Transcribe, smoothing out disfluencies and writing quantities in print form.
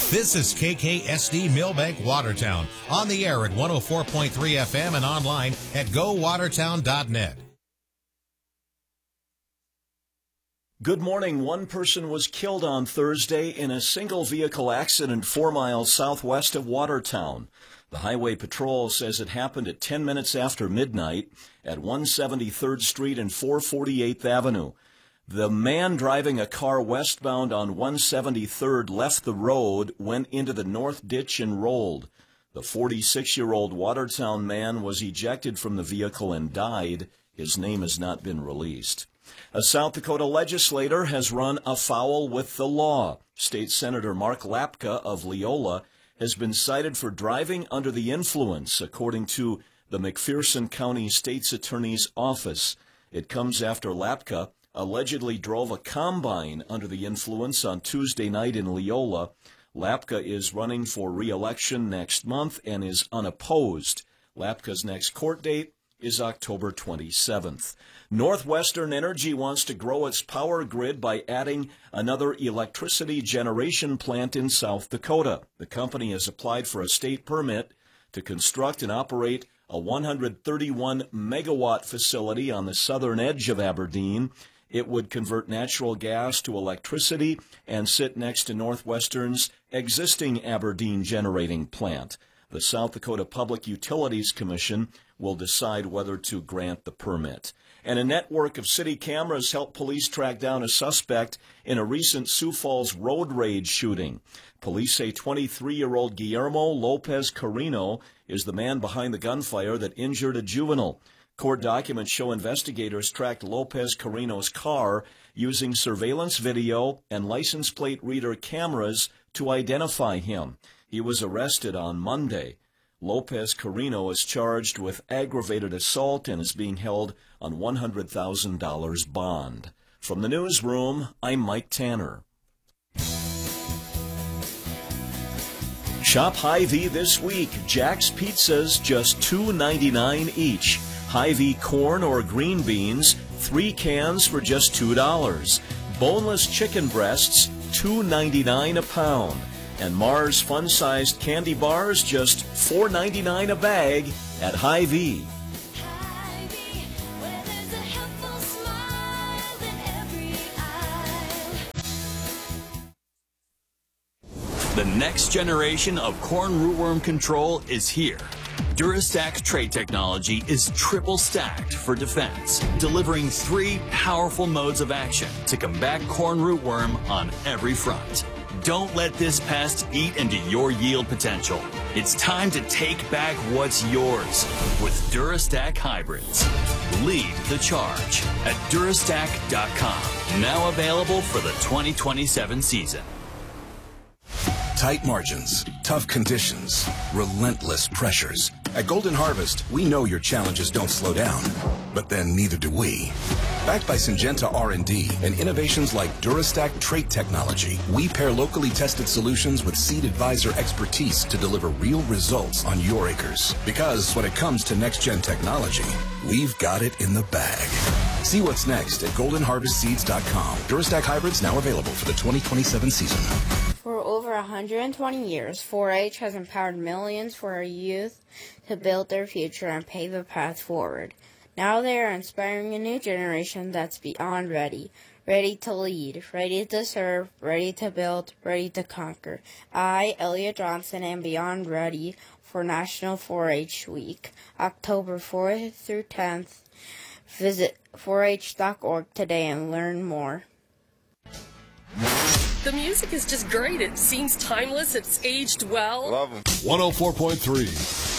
This is KKSD Millbank Watertown, on the air at 104.3 FM and online at gowatertown.net. Good morning. One person was killed on Thursday in a single-vehicle accident 4 miles southwest of Watertown. The Highway Patrol says it happened at 10 minutes after midnight at 173rd Street and 448th Avenue. The man driving a car westbound on 173rd left the road, went into the north ditch, and rolled. The 46-year-old Watertown man was ejected from the vehicle and died. His name has not been released. A South Dakota legislator has run afoul with the law. State Senator Mark Lapka of Leola has been cited for driving under the influence, according to the McPherson County State's Attorney's Office. It comes after Lapka allegedly drove a combine under the influence on Tuesday night in Leola. Lapka is running for re-election next month and is unopposed. Lapka's next court date is October 27th. Northwestern Energy wants to grow its power grid by adding another electricity generation plant in South Dakota. The company has applied for a state permit to construct and operate a 131-megawatt facility on the southern edge of Aberdeen. It would convert natural gas to electricity and sit next to Northwestern's existing Aberdeen generating plant. The South Dakota Public Utilities Commission will decide whether to grant the permit. And a network of city cameras helped police track down a suspect in a recent Sioux Falls road rage shooting. Police say 23-year-old Guillermo Lopez Carino is the man behind the gunfire that injured a juvenile. Court documents show investigators tracked Lopez Carino's car using surveillance video and license plate reader cameras to identify him. He was arrested on Monday. Lopez Carino is charged with aggravated assault and is being held on $100,000 bond. From the newsroom, I'm Mike Tanner. Shop Hy-Vee this week. Jack's Pizzas, just $2.99 each. Hy-Vee corn or green beans, 3 cans for just $2. Boneless chicken breasts, $2.99 a pound. And Mars fun-sized candy bars, just $4.99 a bag at Hy-Vee. The next generation of corn rootworm control is here. Durastack trait technology is triple stacked for defense, delivering 3 powerful modes of action to combat corn rootworm on every front. Don't let this pest eat into your yield potential. It's time to take back what's yours with Durastack hybrids. Lead the charge at Durastack.com. Now available for the 2027 season. Tight margins, tough conditions, relentless pressures. At Golden Harvest, we know your challenges don't slow down, but then neither do we. Backed by Syngenta R&D and innovations like Durastack trait technology, we pair locally tested solutions with Seed Advisor expertise to deliver real results on your acres. Because when it comes to next-gen technology, we've got it in the bag. See what's next at goldenharvestseeds.com. Durastack hybrids now available for the 2027 season. For over 120 years, 4-H has empowered millions for our youth to build their future and pave a path forward. Now they are inspiring a new generation that's beyond ready. Ready to lead, ready to serve, ready to build, ready to conquer. I, Elliot Johnson, am beyond ready for National 4-H Week, October 4th through 10th. Visit 4h.org today and learn more. The music is just great. It seems timeless. It's aged well. Love them. 104.3